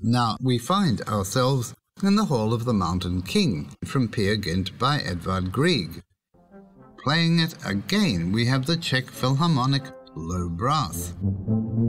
Now we find ourselves in the Hall of the Mountain King from Peer Gynt by Edvard Grieg. Playing it again, we have the Czech Philharmonic Low Brass.